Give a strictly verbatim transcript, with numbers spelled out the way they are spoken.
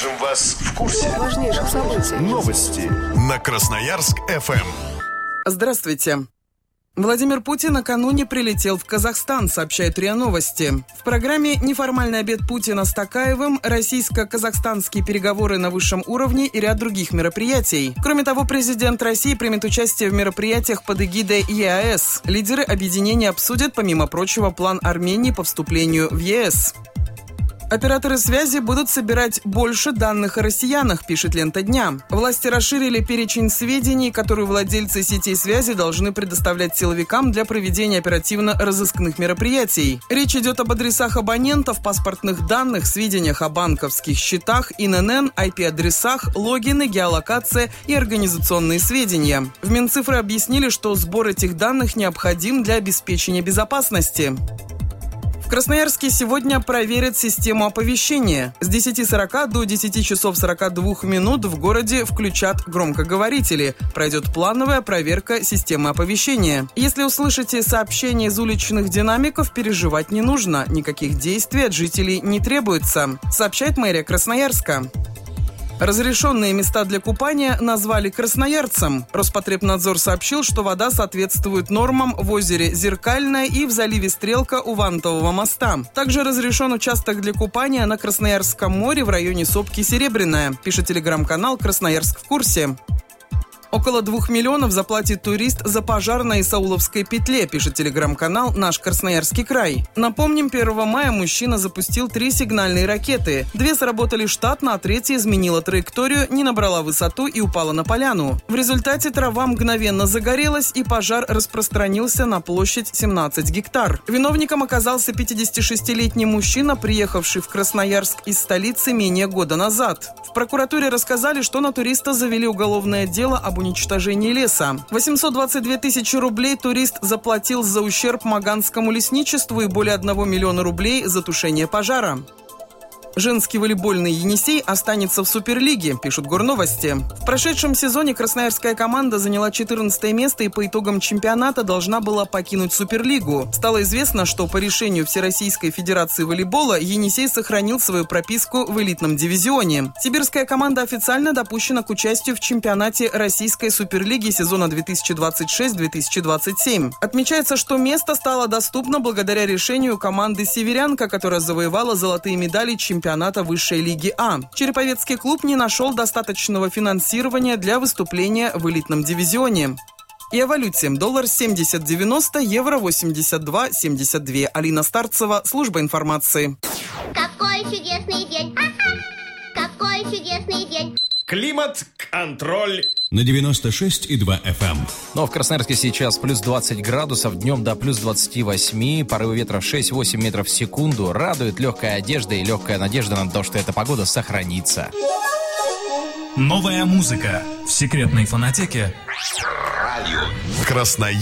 Держим вас в курсе важнейших событий. Новости на Красноярск-эф эм. Здравствуйте. Владимир Путин накануне прилетел в Казахстан, сообщает РИА Новости. В программе «Неформальный обед Путина с Токаевым», российско-казахстанские переговоры на высшем уровне и ряд других мероприятий. Кроме того, президент России примет участие в мероприятиях под эгидой ЕАЭС. Лидеры объединения обсудят, помимо прочего, план Армении по вступлению в ЕС. Операторы связи будут собирать больше данных о россиянах, пишет «Лента дня». Власти расширили перечень сведений, которые владельцы сетей связи должны предоставлять силовикам для проведения оперативно-розыскных мероприятий. Речь идет об адресах абонентов, паспортных данных, сведениях о банковских счетах, ин эн эн, ай пи-адресах, логины, геолокация и организационные сведения. В Минцифры объяснили, что сбор этих данных необходим для обеспечения безопасности. В Красноярске сегодня проверят систему оповещения. С десяти сорока до десяти часов сорока двух минут в городе включат громкоговорители. Пройдет плановая проверка системы оповещения. Если услышите сообщение из уличных динамиков, переживать не нужно. Никаких действий от жителей не требуется, сообщает мэрия Красноярска. Разрешенные места для купания назвали красноярцем. Роспотребнадзор сообщил, что вода соответствует нормам в озере Зеркальное и в заливе Стрелка у Вантового моста. Также разрешен участок для купания на Красноярском море в районе сопки Серебряная, пишет телеграм-канал «Красноярск в курсе». Около двух миллионов заплатит турист за пожар на Исауловской петле, пишет телеграм-канал «Наш Красноярский край». Напомним, первого мая мужчина запустил три сигнальные ракеты. Две сработали штатно, а третья изменила траекторию, не набрала высоту и упала на поляну. В результате трава мгновенно загорелась, и пожар распространился на площадь семнадцать гектар. Виновником оказался пятидесятишестилетний мужчина, приехавший в Красноярск из столицы менее года назад. В прокуратуре рассказали, что на туриста завели уголовное дело об уничтожении леса. восемьсот двадцать две тысячи рублей турист заплатил за ущерб Маганскому лесничеству и более одного миллиона рублей за тушение пожара. Женский волейбольный «Енисей» останется в Суперлиге, пишут Горновости. В прошедшем сезоне красноярская команда заняла четырнадцатое место и по итогам чемпионата должна была покинуть Суперлигу. Стало известно, что по решению Всероссийской Федерации волейбола «Енисей» сохранил свою прописку в элитном дивизионе. Сибирская команда официально допущена к участию в чемпионате Российской Суперлиги сезона две тысячи двадцать шесть - две тысячи двадцать семь. Отмечается, что место стало доступно благодаря решению команды «Северянка», которая завоевала золотые медали чемпионата чемпионата высшей лиги А. Череповецкий клуб не нашел достаточного финансирования для выступления в элитном дивизионе. И о валюте. Доллар семьдесят девяносто, евро восемьдесят два семьдесят два. Алина Старцева, служба информации. Какой чудесный день! Какой чудесный день! Климат-контроль на девяносто шесть и два эф эм. Но в Красноярске сейчас плюс двадцать градусов, днем до плюс двадцать восемь, порывы ветра шесть-восемь метров в секунду. Радует легкая одежда и легкая надежда на то, что эта погода сохранится. Новая музыка в секретной фонотеке Красноярск.